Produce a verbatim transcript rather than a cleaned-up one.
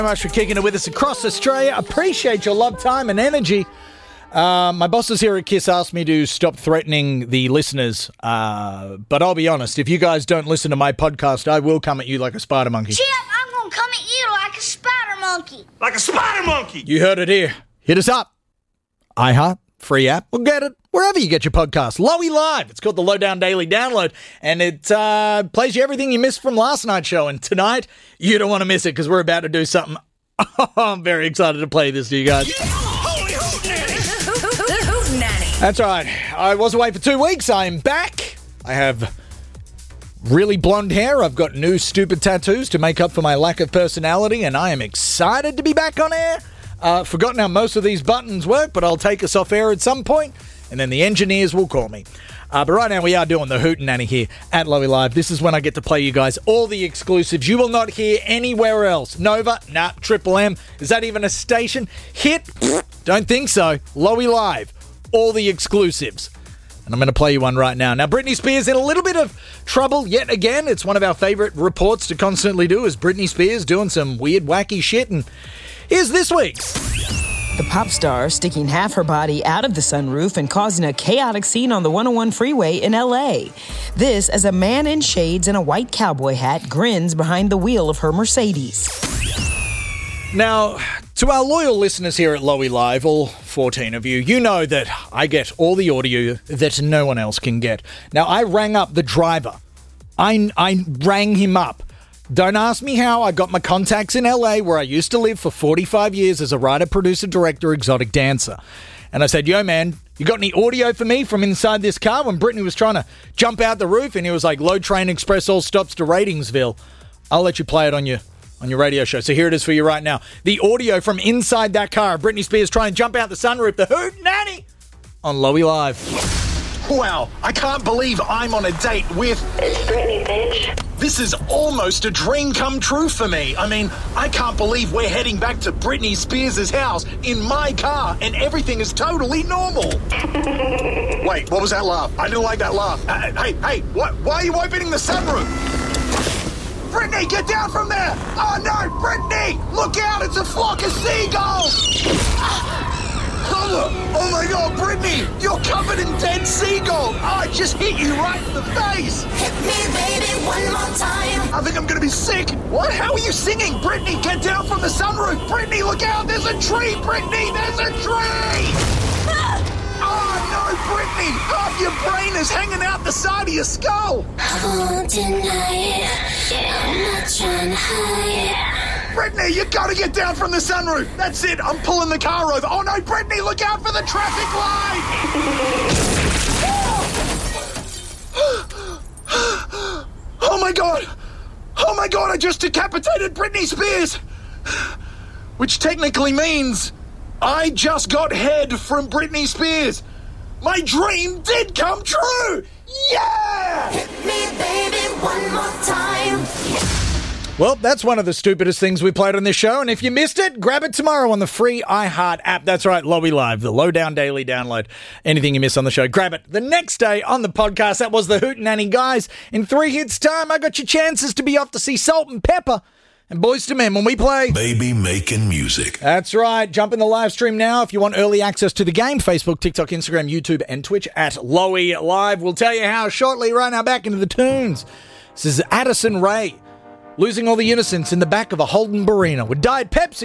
Much for kicking it with us across Australia. Appreciate your love, time and energy. Uh, my bosses here at KISS asked me to stop threatening the listeners, uh, but I'll be honest, if you guys don't listen to my podcast, I will come at you like a spider monkey. Chip, I'm gonna come at you like a spider monkey. Like a spider monkey! You heard it here. Hit us up. iHeart, free app, we'll get it wherever you get your podcast. Lowy Live. It's called the Lowdown Daily Download, and it uh, plays you everything you missed from last night's show. And tonight, you don't want to miss it because we're about to do something. Oh, I'm very excited to play this to you guys. Yeah. Holy Hoot Nanny! The Hoot Nanny. That's right. I was away for two weeks. I'm back. I have really blonde hair. I've got new stupid tattoos to make up for my lack of personality, and I am excited to be back on air. Uh, forgotten how most of these buttons work, but I'll take us off air at some point, and then the engineers will call me. Uh, but right now we are doing the Hoot Nanny here at Lowy Live. This is when I get to play you guys all the exclusives you will not hear anywhere else. Nova? Nah. Triple M? Is that even a station? Hit? Don't think so. Lowy Live. All the exclusives. And I'm going to play you one right now. Now, Britney Spears in a little bit of trouble yet again. It's one of our favorite reports to constantly do is Britney Spears doing some weird, wacky shit. And here's this week's. The pop star sticking half her body out of the sunroof and causing a chaotic scene on the one oh one freeway in L A. This as a man in shades and a white cowboy hat grins behind the wheel of her Mercedes. Now, to our loyal listeners here at Lowy Live, all fourteen of you, you know that I get all the audio that no one else can get. Now, I rang up the driver. I, I rang him up. Don't ask me how. I got my contacts in L A where I used to live for forty-five years as a writer, producer, director, exotic dancer. And I said, yo, man, you got any audio for me from inside this car when Britney was trying to jump out the roof and he was like, load train express all stops to Ratingsville. I'll let you play it on your on your radio show. So here it is for you right now. The audio from inside that car. Britney Spears trying to jump out the sunroof. The Hoot Nanny on Lowy Live. Wow, I can't believe I'm on a date with... It's Britney, bitch. This is almost a dream come true for me. I mean, I can't believe we're heading back to Britney Spears' house in my car and everything is totally normal. Wait, what was that laugh? I didn't like that laugh. Uh, hey, hey, what? Why are you opening the sunroof? Britney, get down from there! Oh no, Britney! Look out, it's a flock of seagulls! Oh, oh my God, Britney, you're covered in dead seagull. Oh, I just hit you right in the face. Hit me, baby, one more time. I think I'm gonna be sick. What? How are you singing? Britney, get down from the sunroof. Britney, look out, there's a tree. Britney, there's a tree. Oh no, Britney, half your brain is hanging out the side of your skull. I won't deny it. I'm not trying to hide it. Britney, you gotta get down from the sunroof. That's it, I'm pulling the car over. Oh no, Britney, look out for the traffic light. Oh my God. Oh my God, I just decapitated Britney Spears. Which technically means I just got head from Britney Spears. My dream did come true. Yeah! Hit me, baby, one more time. Well, that's one of the stupidest things we played on this show, and if you missed it, grab it tomorrow on the free iHeart app. That's right, Lowy Live, the Lowdown Daily Download. Anything you miss on the show, grab it. The next day on the podcast, that was the Hoot Nanny. Guys, in three hits' time, I got your chances to be off to see Salt and Pepper and Boys to Men when we play Baby Making Music. That's right. Jump in the live stream now if you want early access to the game. Facebook, TikTok, Instagram, YouTube, and Twitch at Lowy Live. We'll tell you how shortly. Right now, back into the tunes. This is Addison Rae. Losing all the innocence in the back of a Holden Barina with Diet Pepsi.